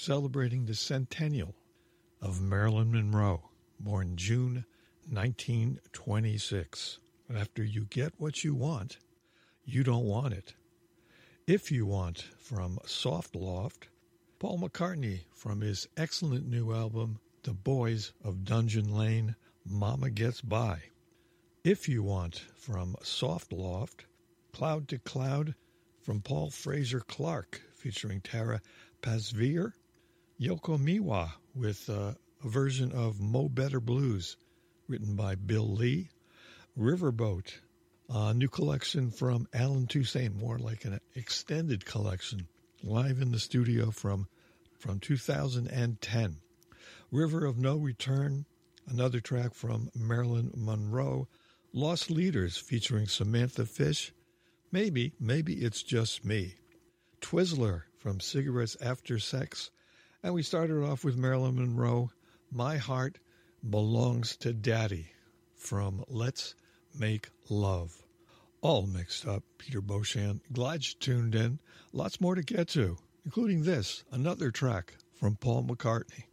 celebrating the centennial of Marilyn Monroe, born June 1926. After you get what you want, you don't want it. If You Want from Soft Loft, Paul McCartney from his excellent new album, The Boys of Dungeon Lane, Mama Gets By. If You Want from Soft Loft, Cloud to Cloud from Paul Fraser Clark featuring Tara Pasveer, Yoko Miwa with a version of Mo Better Blues written by Bill Lee, Riverboat, a new collection from Alan Toussaint, more like an extended collection, live in the studio from 2010. River of No Return, another track from Marilyn Monroe, Lost Leaders featuring Samantha Fish, Maybe It's Just Me, Twizzler from Cigarettes After Sex, and we started off with Marilyn Monroe, My Heart Belongs to Daddy from Let's Make Love. All mixed up, Peter Beauchamp. Glad you tuned in. Lots more to get to, including this, another track from Paul McCartney.